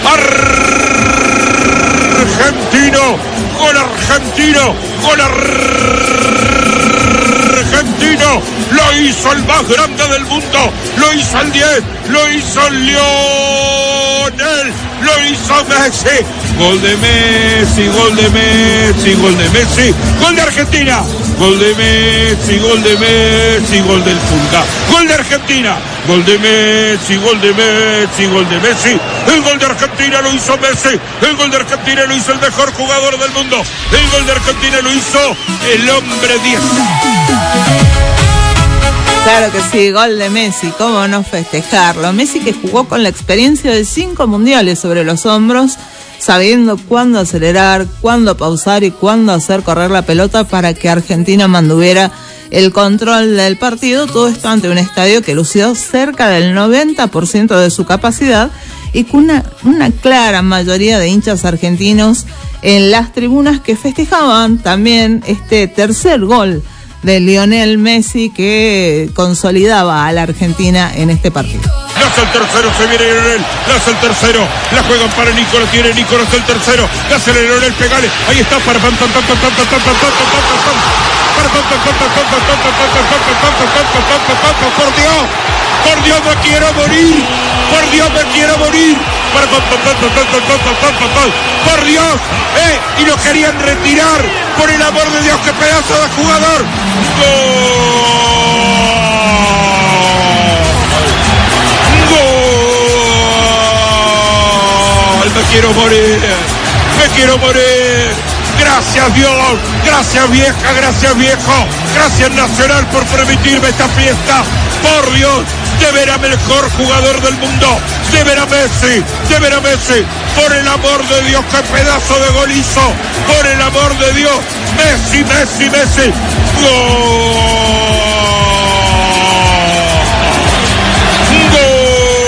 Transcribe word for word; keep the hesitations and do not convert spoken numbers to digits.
argentino, gol argentino, gol argentino, lo hizo el más grande del mundo, lo hizo el diez, lo hizo Lionel, lo hizo Messi, gol de Messi, gol de Messi, gol de Messi, gol de Argentina, gol de Messi, gol de Messi, gol del Pulga, gol de Argentina, gol de Messi, gol de Messi, gol de Messi, el gol de Argentina lo hizo Messi, el gol de Argentina lo hizo el mejor jugador del mundo, el gol de Argentina lo hizo el hombre diez. Claro que sí, gol de Messi, cómo no festejarlo. Messi que jugó con la experiencia de cinco mundiales sobre los hombros, sabiendo cuándo acelerar, cuándo pausar y cuándo hacer correr la pelota para que Argentina mantuviera el control del partido. Todo esto ante un estadio que lució cerca del noventa por ciento de su capacidad y con una, una clara mayoría de hinchas argentinos en las tribunas que festejaban también este tercer gol de Lionel Messi que consolidaba a la Argentina en este partido. Hace el tercero, se viene Lionel, hace el tercero, la juegan para Nico, lo tiene Nico, hace el tercero, hace Lionel, pegale, ahí está, para pam pam pam pam pam pam pam pam pam, por Dios, por Dios me quiero morir, por Dios me quiero morir, por Dios, eh, y lo querían retirar, por el amor de Dios, qué pedazo de jugador, gol, me quiero morir, me quiero morir. Gracias Dios, gracias vieja, gracias viejo, gracias Nacional por permitirme esta fiesta. Por Dios, de ver a mejor jugador del mundo, de ver a Messi, de ver a Messi, por el amor de Dios, qué pedazo de gol hizo, por el amor de Dios, Messi, Messi, Messi, gol.